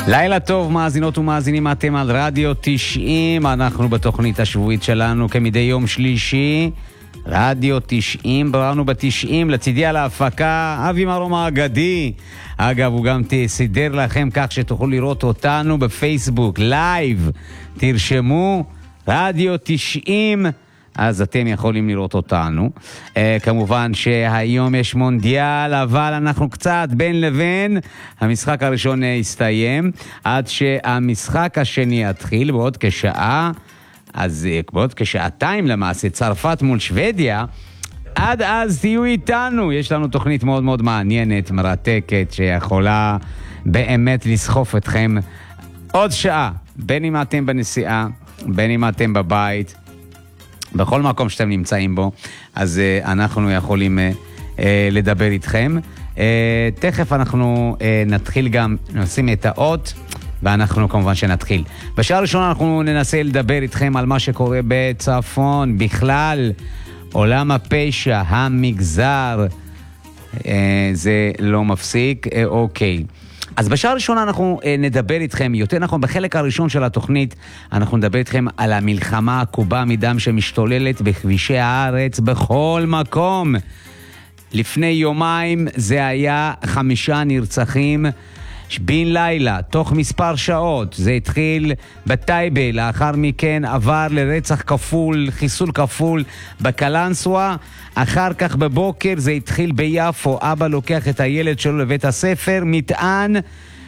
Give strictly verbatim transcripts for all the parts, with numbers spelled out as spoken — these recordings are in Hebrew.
לילה טוב, מאזינות ומאזינים, אתם על רדיו תשעים, אנחנו בתוכנית השבועית שלנו כמדי יום שלישי, רדיו תשעים, בראנו בתשעים, לצידי על ההפקה, אבי מרום האגדי. אגב, הוא גם תסדר לכם כך שתוכלו לראות אותנו בפייסבוק, לייב, תרשמו, רדיו תשעים, אז אתם יכולים לראות אותנו. Uh, כמובן שהיום יש מונדיאל, אבל אנחנו קצת בין לבין. המשחק הראשון הסתיים, עד שהמשחק השני יתחיל בעוד כשעה, אז בעוד כשעתיים למעשה, צרפת מול שוודיה. עד אז תהיו איתנו, יש לנו תוכנית מאוד מאוד מעניינת, מרתקת, שיכולה באמת לסחוף אתכם עוד שעה, בין אם אתם בנסיעה, בין אם אתם בבית, בכל מקום שאתם נמצאים בו, אז uh, אנחנו יכולים uh, uh, לדבר איתכם. Uh, תכף אנחנו uh, נתחיל גם, נשים את האות, ואנחנו כמובן שנתחיל. בשעה הראשונה אנחנו ננסה לדבר איתכם על מה שקורה בצפון, בכלל, עולם הפשע, המגזר, uh, זה לא מפסיק, uh, אוקיי. אז בשעה הראשונה אנחנו אה, נדבר איתכם, יותר נכון בחלק הראשון של התוכנית, אנחנו נדבר איתכם על המלחמה העקובה מדם שמשתוללת בכבישי הארץ בכל מקום. לפני יומיים זה היה חמישה נרצחים בן לילה, תוך מספר שעות. זה התחיל בטייבה, לאחר מכן עבר לרצח כפול, חיסול כפול בקלנסווה. אחר כך בבוקר זה התחיל ביפו, אבא לוקח את הילד שלו לבית הספר, מטען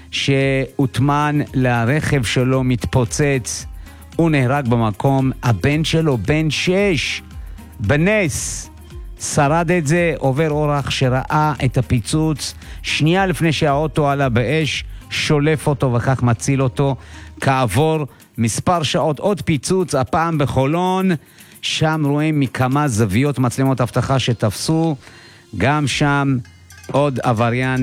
שהוטמן לרכב שלו מתפוצץ, הוא נהרג במקום. הבן שלו, בן שש, בנס, שרד את זה. עובר אורח שראה את הפיצוץ, שנייה לפני שהאוטו עלה באש, שולף אותו וכך מציל אותו. כעבור מספר שעות עוד פיצוץ, הפעם בחולון, שם רואים מכמה זוויות מצלמות אבטחה שתפסו, גם שם עוד עבריין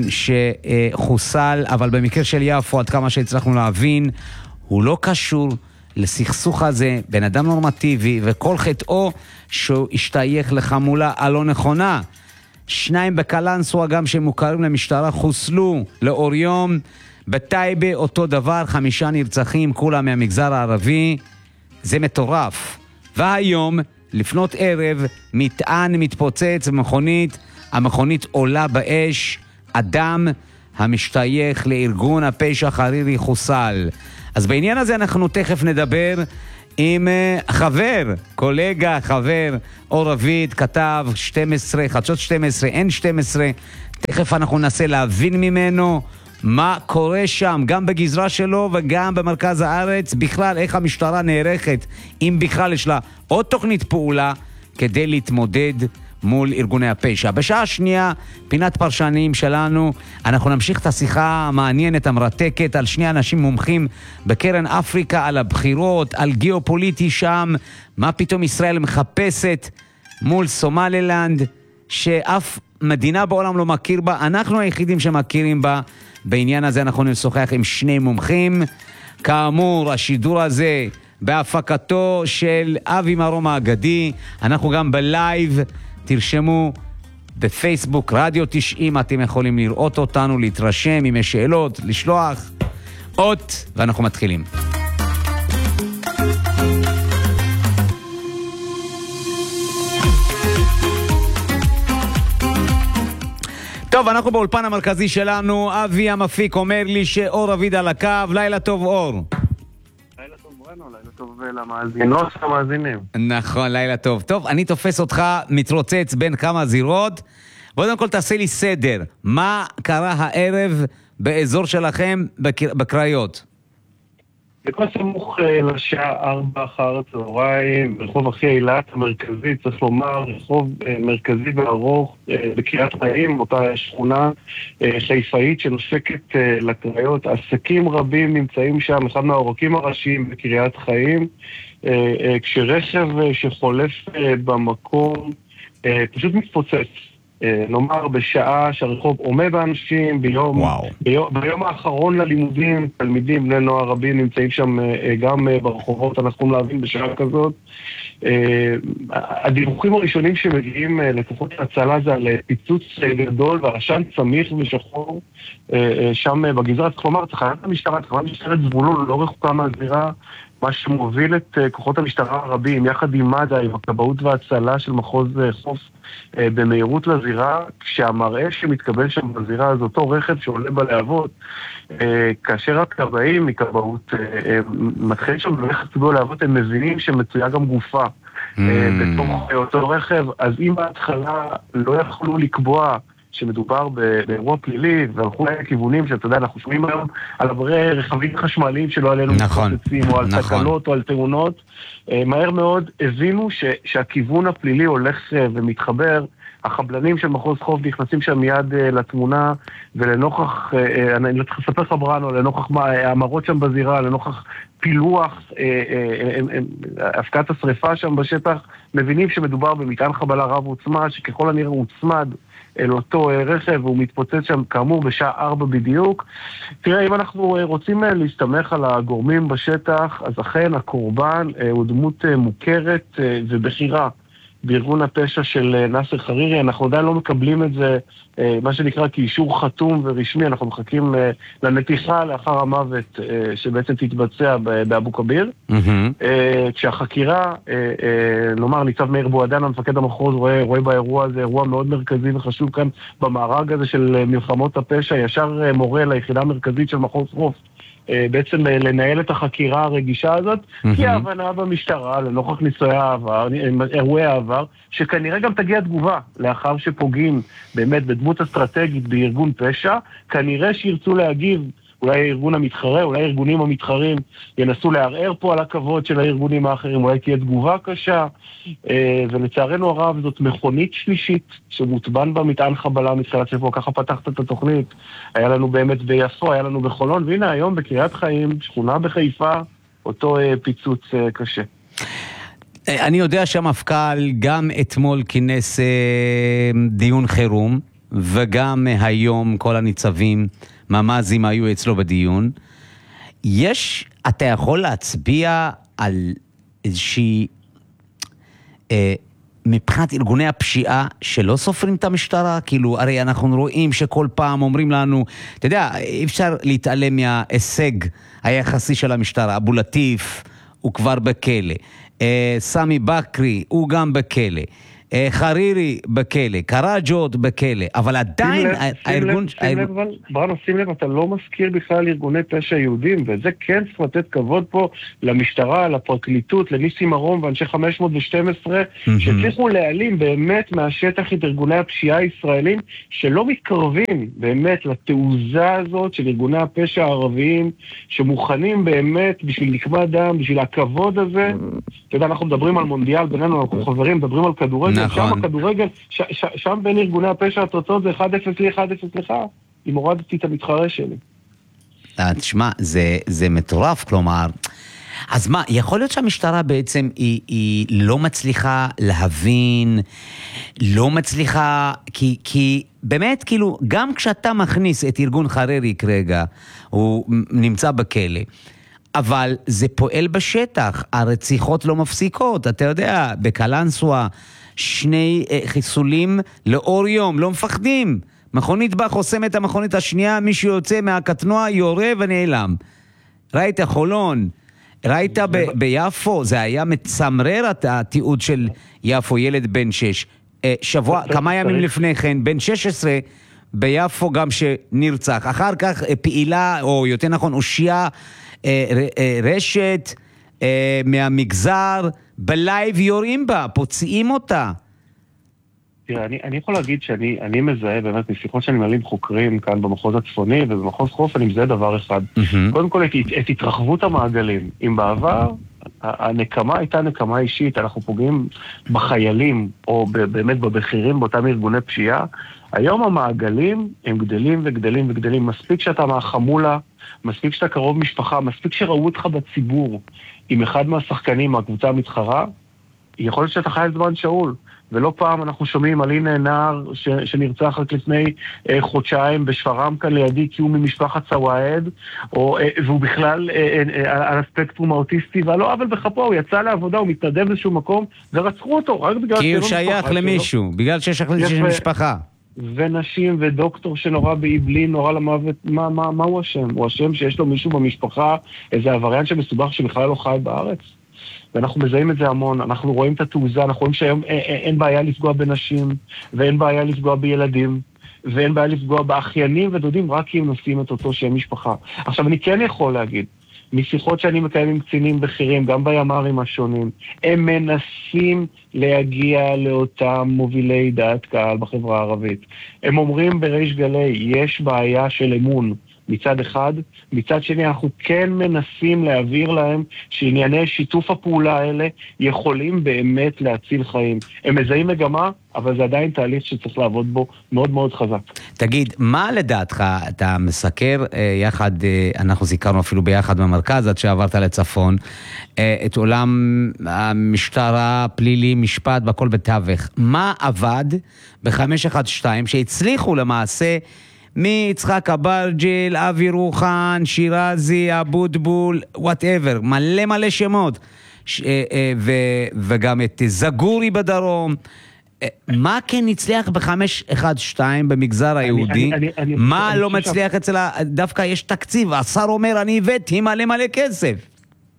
שחוסל, אבל במקרה של יפו, עד כמה שהצלחנו להבין, הוא לא קשור לסכסוך הזה, בן אדם נורמטיבי, וכל חטאו שהוא השתייך לחמולה הלא נכונה. שניים בקלנסווה, גם שמוכרים למשטרה, חוסלו לאור יום. בטייבה אותו דבר, חמישה נרצחים, כולם מהמגזר הערבי. זה מטורף. והיום, לפנות ערב, מטען מתפוצץ במכונית, המכונית עולה באש, אדם המשתייך לארגון הפשע חרירי חוסל. אז בעניין הזה אנחנו תכף נדבר עם חבר, קולגה, חבר, אור רביד, כתב שתים עשרה, חדשות שתים עשרה, אן שתים עשרה. תכף אנחנו ננסה להבין ממנו מה קורה שם, גם בגזרה שלו וגם במרכז הארץ, בכלל איך המשטרה נערכת, אם בכלל יש לה עוד תוכנית פעולה כדי להתמודד מול ארגוני הפשע. בשעה השנייה, פינת פרשנים שלנו, אנחנו נמשיך את השיחה המעניינת, המרתקת, על שני אנשים מומחים בקרן אפריקה, על הבחירות, על גיאופוליטי שם, מה פתאום ישראל מחפשת מול סומלילנד, שאף מדינה בעולם לא מכיר בה, אנחנו היחידים שמכירים בה. בעניין הזה אנחנו נשוחח עם שני מומחים. כאמור, השידור הזה בהפקתו של אבי מרום האגדי, אנחנו גם בלייב, תרשמו בפייסבוק רדיו תשעים, אתם יכולים לראות אותנו, להתרשם, אם יש שאלות, לשלוח אות, ואנחנו מתחילים. טוב, אנחנו באולפן המרכזי שלנו, אבי המפיק אומר לי שאור רביד על הקו. לילה טוב, אור. לילה טוב בנו, לילה טוב למאזינות ולמאזינים. נכון, לילה טוב. טוב, אני תופס אותך מתרוצץ בין כמה זירות. קודם כל תעשה לי סדר, מה קרה הערב באזור שלכם בקריות? בכל סמוך לשעה ארבע אחר הצהריים, ברחוב אחי אילת המרכזי, צריך לומר, רחוב מרכזי וארוך בקריית חיים, אותה שכונה חיפאית שנושקת לקריות. עסקים רבים נמצאים שם, אחד מהעורקים הראשיים בקריית חיים, כשרכב שחולף במקום פשוט מתפוצץ. נאמר בשעה שהרחוב עומד באנשים, ביום, ביום, ביום האחרון ללימודים, תלמידים, בני נוער רבים נמצאים שם גם ברחובות, אנחנו יכולים להבין בשעה כזאת. הדיווחים הראשונים שמגיעים לכוחות ההצלה זה על פיצוץ גדול ועשן צמיח ושחור שם בגזרה. כלומר, תחנת המשטרה, תחנת משטרת זבולון, לא רחוקה מהזירה, מה שמוביל את כוחות המשטרה הרבים, יחד עם מד"א, עם הכבאות וההצלה של מחוז חוף, במהירות לזירה, כשהמראה שמתקבל שם בזירה זה אותו רכב שעולה בלהבות, כאשר הכבאים מכבאות מתחילים שם בלחץ גדול להבות, הם מבינים שמצויה גם גופה בתוך אותו רכב, אז אם בהתחלה לא יכולו לקבוע שמדובר באירוע פלילי, והלכו להם כיוונים שאתה יודע, אנחנו שומעים היום על עברי רכבים חשמליים שלא עלינו מתפוצצים, או על תקלות או על תאונות, מהר מאוד הבינו שהכיוון הפלילי הולך ומתחבר, החבלנים של מחוז חוף נכנסים שם מיד לתמונה, ולנוכח, אני לא צריך לספר לך בראנו, לנוכח המראות שם בזירה, לנוכח פילוח, הפקעת השריפה שם בשטח, מבינים שמדובר במטען חבלה רב עוצמה, שככל הנראה הוצמד אל אותו רכב, והוא מתפוצץ שם כאמור בשעה ארבע בדיוק. תראה, אם אנחנו רוצים להסתמך על הגורמים בשטח, אז אכן הקורבן הוא דמות מוכרת ובחירה בארגון הפשע של נאסר חרירי. אנחנו עדיין לא מקבלים את זה, מה שנקרא כאישור חתום ורשמי, אנחנו מחכים לנתיחה לאחר המוות שבעצם תתבצע באבו כביר. כשהחקירה, נאמר, ניצב מאיר בועדן, המפקד המחוז, רואה, רואה באירוע הזה, אירוע מאוד מרכזי וחשוב כאן במארג הזה של מלחמות הפשע, ישר מורה ליחידה המרכזית של מחוז חוף, בעצם לנהל את החקירה הרגישה הזאת, כי ההבנה במשטרה, לנוכח ניסויי העבר, אירועי העבר, שכנראה גם תגיע תגובה לאחר שפוגעים באמת בדמות אסטרטגית בארגון פשע, כנראה שירצו להגיב, אולי הארגון המתחרה, אולי הארגונים המתחרים ינסו לערער פה על הכבוד של הארגונים האחרים, אולי תהיה תגובה קשה, ולצערנו הרב זאת מכונית שלישית שמוטבן בה מטען חבלה מתחילת שבוע, ככה פתחת את התוכנית, היה לנו באמת ביפו, היה לנו בחולון, והנה היום בקריית חיים, שכונה בחיפה, אותו פיצוץ קשה. אני יודע שהמפכ"ל גם אתמול כינס דיון חירום, וגם היום כל הניצבים ממזים היו אצלו בדיון. יש, אתה יכול להצביע על איזושהי, אה, מבחינת ארגוני הפשיעה שלא סופרים את המשטרה? כאילו, הרי אנחנו רואים שכל פעם אומרים לנו, אתה יודע, אי אפשר להתעלם מההישג היחסי של המשטרה. אבו לטיף הוא כבר בכלא, אה, סמי בקרי הוא גם בכלא, חרירי בכלא, קראג'ות בכלא, אבל עדיין הארגון... שים לב, ברנו, שים לב, אתה לא מזכיר בכלל ארגוני פשע יהודים, וזה כן צריך לתת כבוד פה למשטרה, לפרקליטות, לניסים ארום ואנשי חמש מאות ושתים עשרה, שצריכו להעלים באמת מהשטח את ארגוני הפשיעה הישראלים, שלא מתקרבים באמת לתעוזה הזאת של ארגוני הפשע הערביים, שמוכנים באמת בשביל לקבוע דם, בשביל הכבוד הזה. אתה יודע, אנחנו מדברים על מונדיאל, בינינו אנחנו חברים, מדברים על כדורגל, נכון. שם הכדורגל, ש, ש, שם בין ארגוני הפשע התוצאות זה אחד אפס לי, אחד אפס לך, אם הורדתי את המתחרה שלי. תשמע, זה, זה מטורף, כלומר, אז מה, יכול להיות שהמשטרה בעצם היא, היא לא מצליחה להבין, לא מצליחה, כי, כי באמת, כאילו, גם כשאתה מכניס את ארגון חרירי כרגע, הוא נמצא בכלא, אבל זה פועל בשטח, הרציחות לא מפסיקות, אתה יודע, בקלנסווה, שני חיסולים לאור יום, לא מפחדים. מכונית בא, חוסם את המכונית השנייה, מישהו יוצא מהקטנוע, יורה ונעלם. ראית חולון, ראית ב- ביפו, זה היה מצמרר התיעוד של יפו, ילד בן שש. שבוע, כמה ימים לפני כן, בן שש עשרה, ביפו גם שנרצח. אחר כך פעילה, או יותר נכון, אושיה, רשת מהמגזר, בלייב יורים בה, פוצעים אותה. תראה, אני, אני יכול להגיד שאני אני מזהה באמת משיחות שאני מעלים חוקרים כאן במחוז הצפוני ובמחוז חוף, אני מזהה דבר אחד. Mm-hmm. קודם כל, את, את התרחבות המעגלים. אם בעבר, הנקמה הייתה נקמה אישית, אנחנו פוגעים בחיילים, או באמת בבכירים באותם ארגוני פשיעה, היום המעגלים הם גדלים וגדלים וגדלים. מספיק שאתה מהחמולה, מספיק שאתה קרוב משפחה, מספיק שראו אותך בציבור עם אחד מהשחקנים מהקבוצה המתחרה, יכול להיות שאתה חייל זמן שאול. ולא פעם אנחנו שומעים על הנה נער ש, שנרצח רק לפני אה, חודשיים בשפרעם כאן לידי, כי הוא ממשפחת סוואעד, או, אה, והוא בכלל אה, אה, על הספקטרום האוטיסטי, ועלו עוול בחפו, הוא יצא לעבודה, הוא מתנדב באיזשהו מקום, ורצחו אותו, רק בגלל כי הוא שייך למישהו, בגלל שיש משפחה. ונשים ודוקטור שנורא באבלין, נורא למוות, מה, מה, מה הוא השם? הוא השם שיש לו מישהו במשפחה, איזה עבריין שמסובך שבכלל לא חי בארץ. ואנחנו מזהים את זה המון, אנחנו רואים את התעוזה, אנחנו רואים שהיום אין, אין בעיה לפגוע בנשים, ואין בעיה לפגוע בילדים, ואין בעיה לפגוע באחיינים ודודים, רק כי הם נושאים את אותו שם משפחה. עכשיו, אני כן יכול להגיד, משיחות שאני מקיים עם קצינים בכירים, גם בימ"רים השונים, הם מנסים להגיע לאותם מובילי דעת קהל בחברה הערבית. הם אומרים בריש גלי, יש בעיה של אמון מצד אחד, מצד שני אנחנו כן מנסים להעביר להם שענייני שיתוף הפעולה האלה יכולים באמת להציל חיים. הם מזהים מגמה, אבל זה עדיין תהליך שצריך לעבוד בו מאוד מאוד חזק. תגיד, מה לדעתך, אתה מסקר יחד, אנחנו זיכרנו אפילו ביחד במרכז, עד שעברת לצפון, את עולם המשטרה, פלילי, משפט, בכל בתווך. מה עבד ב-חמש אחת שתיים שהצליחו למעשה מיצחק אברג'יל, אבי רוחן, שירזי, אבוטבול, whatever, מלא מלא שמות, ש, ו, וגם את זגורי בדרום. מה כן הצליח ב-חמש אחת שתיים במגזר היהודי? אני, אני, אני, מה אני, לא אני מצליח ש... אצל ה... דווקא יש תקציב, השר אומר אני הבאתי מלא מלא כסף.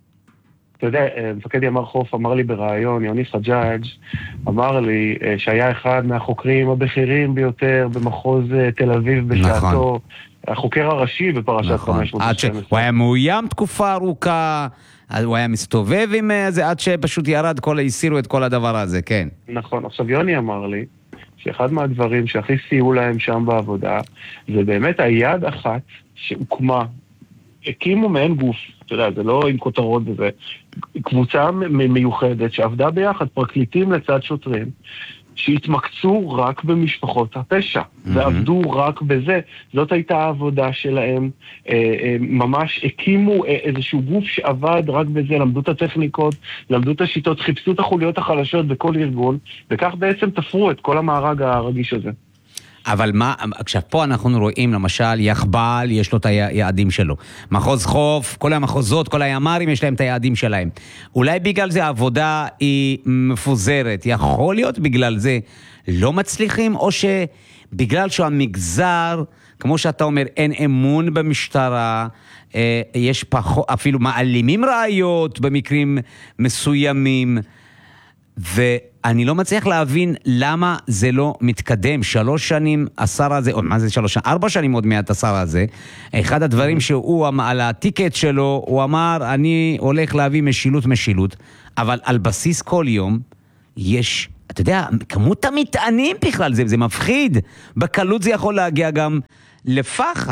אתה יודע, מפקד ימ"ר חוף אמר לי ברעיון, יוני חג'אג' אמר לי שהיה אחד מהחוקרים הבכירים ביותר במחוז תל אביב בשעתו, נכון. החוקר הראשי בפרשת נכון. חמש מאות ושתים עשרה. הוא היה מאוים תקופה ארוכה, הוא היה מסתובב עם זה עד שפשוט ירד, כל, הסירו את כל הדבר הזה, כן. נכון, עכשיו יוני אמר לי שאחד מהדברים שהכי סייעו להם שם בעבודה, זה באמת היד אחת שהוקמה, הקימו מעין גוף, אתה יודע, זה לא עם כותרות וזה, קבוצה מיוחדת שעבדה ביחד, פרקליטים לצד שוטרים, שהתמקצו רק במשפחות הפשע, mm-hmm. ועבדו רק בזה. זאת הייתה העבודה שלהם, אה, אה, ממש הקימו אה, איזשהו גוף שעבד רק בזה, למדו את הטכניקות, למדו את השיטות, חיפשו את החוליות החלשות בכל ארגון, וכך בעצם תפרו את כל המארג הרגיש הזה. אבל מה, עכשיו פה אנחנו רואים למשל יחבל, יש לו את היעדים שלו. מחוז חוף, כל המחוזות, כל הימ"רים יש להם את היעדים שלהם. אולי בגלל זה העבודה היא מפוזרת. יכול להיות בגלל זה לא מצליחים, או שבגלל שהמגזר, כמו שאתה אומר, אין אמון במשטרה, יש פחות, אפילו מעלימים ראיות במקרים מסוימים, ואני לא מצליח להבין למה זה לא מתקדם. שלוש שנים השר הזה, או מה זה שלוש שנים? ארבע שנים עוד מעט השר הזה. אחד הדברים שהוא, על הטיקט שלו, הוא אמר, אני הולך להביא משילות משילות, אבל על בסיס כל יום יש, אתה יודע, כמות המטענים בכלל, זה, זה מפחיד. בקלות זה יכול להגיע גם לפחה.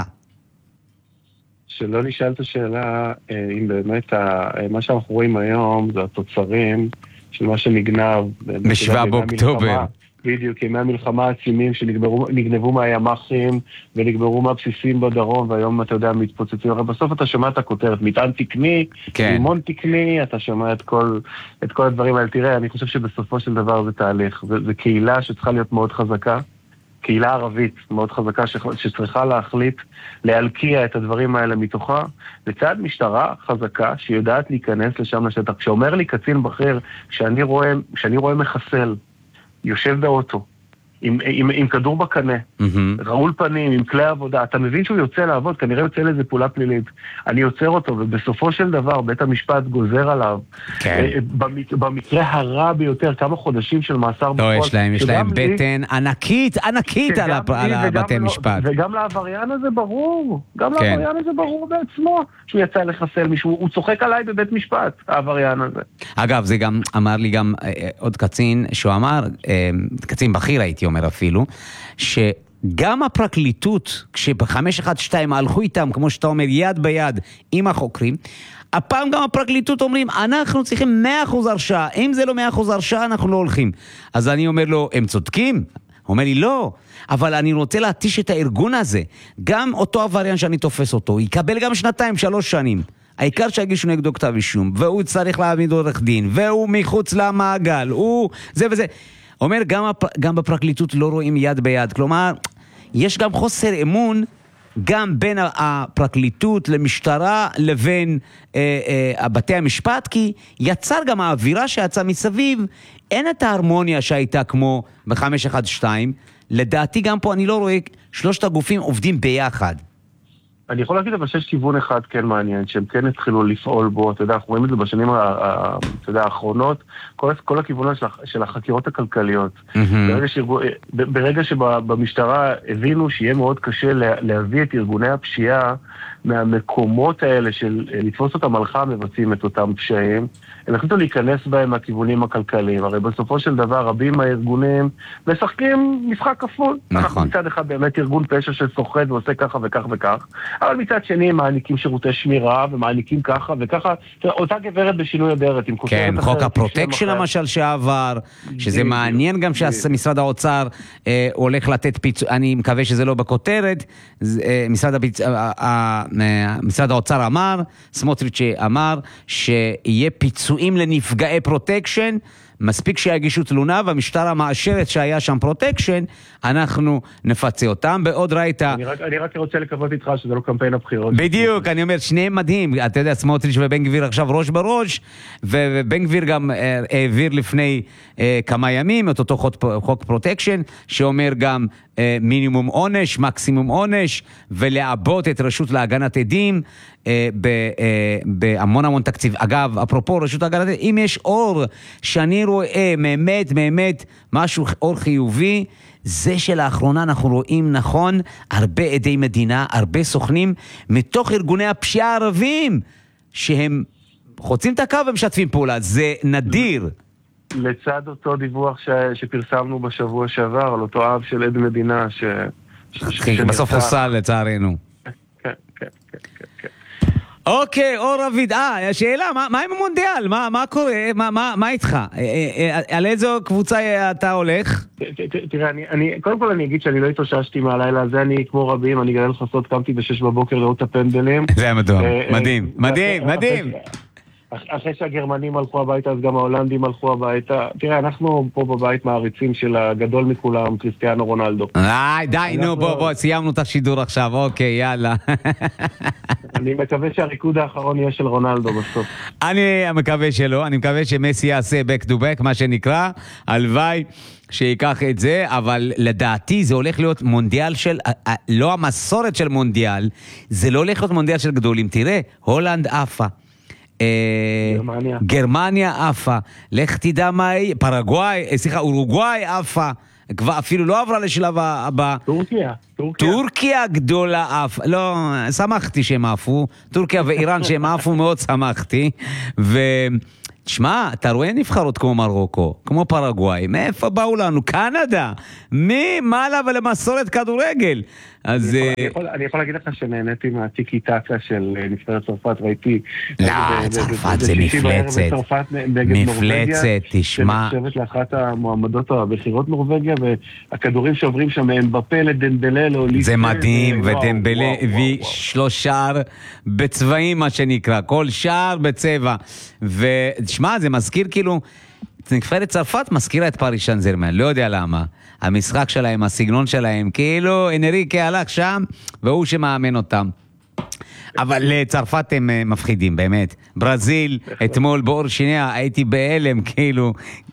שלא נשאלת השאלה, אם באמת מה שאנחנו רואים היום זה התוצרים של מה שנגנב. בשבעה באוקטובר. בדיוק, ימי המלחמה העצימים שנגנבו מהימ"חים ונגברו מהבסיסים בדרום, והיום אתה יודע, מתפוצצים. הרי בסוף אתה שומע את הכותרת, מטען תקני, לימון תקני, אתה שומע את כל, את כל הדברים האלה. תראה, אני חושב שבסופו של דבר זה תהליך. זה, זה קהילה שצריכה להיות מאוד חזקה, קהילה ערבית מאוד חזקה שצריכה להחליט להלקיע את הדברים האלה מתוכה, לצד משטרה חזקה שיודעת להיכנס לשם לשטח. כשאומר לי קצין בכיר, כשאני רואה, כשאני רואה מחסל, יושב באוטו, עם, עם, עם כדור בקנה, mm-hmm. רעול פנים, עם כלי עבודה, אתה מבין שהוא יוצא לעבוד, כנראה יוצא לאיזה פעולה פלילית. אני יוצר אותו, ובסופו של דבר, בית המשפט גוזר עליו, כן. במק, במקרה הרע ביותר, כמה חודשים של מאסר בפועל. לא, יש להם, יש להם לי, בטן ענקית, ענקית על, הפ... על הבתי לא, משפט. וגם לעבריין הזה ברור, גם כן. לעבריין הזה ברור בעצמו, שהוא יצא לחסל מישהו, הוא צוחק עליי בבית משפט, העבריין הזה. אגב, זה גם, אמר לי גם עוד קצין, שהוא אמר, קצין בכיר הייתי אומר אפילו, שגם הפרקליטות, כשב-חמש אחת שתיים הלכו איתם, כמו שאתה אומר, יד ביד עם החוקרים, הפעם גם הפרקליטות אומרים, אנחנו צריכים מאה אחוז הרשעה, אם זה לא מאה אחוז הרשעה, אנחנו לא הולכים. אז אני אומר לו, הם צודקים? הוא אומר לי, לא, אבל אני רוצה להתיש את הארגון הזה. גם אותו עבריין שאני תופס אותו, יקבל גם שנתיים, שלוש שנים. העיקר שהגישו נגדו כתב אישום, והוא צריך להעמיד עורך דין, והוא מחוץ למעגל, הוא זה וזה. אומר, גם, גם בפרקליטות לא רואים יד ביד. כלומר, יש גם חוסר אמון גם בין הפרקליטות למשטרה לבין אה, אה, בתי המשפט, כי יצר גם האווירה שיצא מסביב, אין את ההרמוניה שהייתה כמו ב-חמש אחת שתיים. לדעתי גם פה אני לא רואה שלושת הגופים עובדים ביחד. אני יכול להגיד אבל שיש כיוון אחד כן מעניין, שהם כן התחילו לפעול בו, אתה יודע, אנחנו רואים את זה בשנים אתה יודע, האחרונות, כל, כל הכיוון של, של החקירות הכלכליות. Mm-hmm. ברגע, שארגו, ברגע שבמשטרה הבינו שיהיה מאוד קשה להביא את ארגוני הפשיעה מהמקומות האלה של לתפוס אותם על חם מבצעים את אותם פשעים, הם החליטו להיכנס בהם מהכיוונים הכלכליים. הרי בסופו של דבר רבים מהארגונים משחקים משחק כפול. נכון. מצד אחד באמת ארגון פשע שסוחט ועושה ככה וכך וכך, אבל מצד שני הם מעניקים שירותי שמירה ומעניקים ככה וככה. אותה גברת בשינוי אדרת. כן, חוק הפרוטקשן למשל שעבר, שזה מעניין גם שמשרד האוצר אה, הולך לתת פיצוי, אני מקווה שזה לא בכותרת, אה, משרד, הפיצ... אה, אה, משרד האוצר אמר, סמוטריץ' אמר, שיהיה פיצויים לנפגעי פרוטקשן, מספיק שיגישו תלונה והמשטרה מאשרת שהיה שם פרוטקשן, אנחנו נפצה אותם. בעוד ראית... אני רק, אני רק רוצה לקוות איתך שזה לא קמפיין הבחירות. בדיוק, אני אומר, שניהם מדהים. אתה יודע, סמוטריץ' ובן גביר עכשיו ראש בראש, ובן גביר גם העביר לפני כמה ימים את אותו חוק פרוטקשן, שאומר גם מינימום עונש, מקסימום עונש, ולעבות את רשות להגנת עדים, בהמון המון תקציב. אגב, אפרופו רשות להגנת עדים, אם יש אור שאני רואה באמת, באמת, משהו אור חיובי, זה שלאחרונה אנחנו רואים נכון, הרבה עדי מדינה, הרבה סוכנים, מתוך ארגוני הפשיעה הערבים, שהם חוצים את הקו ומשתפים פעולה. זה נדיר. לצד אותו דיווח ש... שפרסמנו בשבוע שעבר, על אותו אב של עד מדינה, ש... ש... בסוף חוסל לצערנו. כן, כן, כן, כן. אוקיי, אור רביד, אה, השאלה, מה, מה עם המונדיאל? מה, מה קורה? מה, מה, מה איתך? על איזו קבוצה אתה הולך? תראה, אני, אני, קודם כל אני אגיד שאני לא התאוששתי מהלילה הזה, אני כמו רבים, אני גדל חסות, קמתי בשש בבוקר לראות את הפנדלים. זה היה מדהים, מדהים, מדהים, מדהים. אחרי שהגרמנים הלכו הביתה, אז גם ההולנדים הלכו הביתה. תראה, אנחנו פה בבית מעריצים של הגדול מכולם, קריסטיאנו רונלדו. איי, די, נו, בוא, בוא, סיימנו את השידור עכשיו, אוקיי, יאללה. אני מקווה שהריקוד האחרון יהיה של רונלדו בסוף. אני מקווה שלא, אני מקווה שמסי יעשה back to back, מה שנקרא, הלוואי שיקח את זה, אבל לדעתי זה הולך להיות מונדיאל של, לא המסורת של מונדיאל, זה לא הולך להיות מונדיאל של גדולים. תראה, הולנד עפה. גרמניה. גרמניה עפה, לך תדע מה היא, פרגוואי, סליחה, אורוגוואי עפה, כבר אפילו לא עברה לשלב הבא. טורקיה, טורקיה. טורקיה גדולה עפה, לא, שמחתי שהם עפו, טורקיה ואיראן שהם עפו מאוד שמחתי, ו... תשמע, אתה רואה נבחרות כמו מרוקו, כמו פרגוואי, מאיפה באו לנו? קנדה, מי מעלה ולמסורת כדורגל? אז... אני יכול, אני יכול להגיד לך שנהניתי מהטיקי טקה של נבחרת צרפת, ראיתי... לא, צרפת זה מפלצת, מפלצת, תשמע... שנחשבת לאחת המועמדות הבחירות נורווגיה, והכדורים שעוברים שם הם בפה לדמבלה, זה מדהים, ודמבלה הביא שלוש שער בצבעים, מה שנקרא, כל שער בצבע, ותשמע, זה מזכיר כאילו... נבחרת צרפת מזכירה את פריס סן ז'רמן, לא יודע למה. המשחק שלהם, הסגנון שלהם, כאילו אנריקה הלך שם, והוא שמאמן אותם. אבל לצרפת הם מפחידים, באמת. ברזיל, אתמול באור שנייה, הייתי בהלם, כאילו.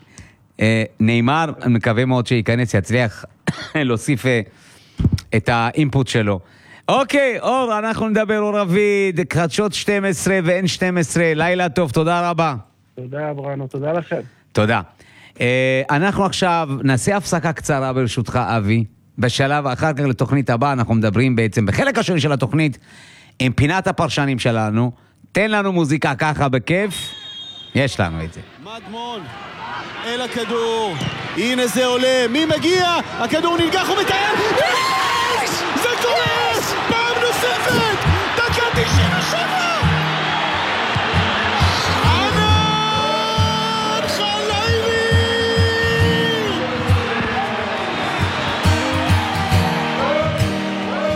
ניימר, אני מקווה מאוד שייכנס, יצליח להוסיף את האינפוט שלו. אוקיי, אור, אנחנו נדבר, אור רביד, חדשות שתים עשרה ו-אן שתים עשרה, לילה טוב, תודה רבה. תודה, בראנו, תודה לכם. תודה. אנחנו עכשיו נעשה הפסקה קצרה ברשותך, אבי. בשלב אחר כך לתוכנית הבאה, אנחנו מדברים בעצם בחלק השני של התוכנית עם פינת הפרשנים שלנו. תן לנו מוזיקה ככה בכיף, יש לנו את זה. מדמון אל הכדור, הנה זה עולה, מי מגיע? הכדור נלקח ומתאר,